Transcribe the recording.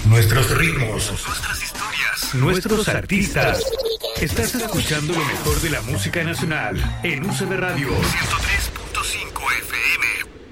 nuestros ritmos, nuestras historias, nuestros artistas. Estás escuchando lo mejor de la música nacional en UCB Radio 103.9.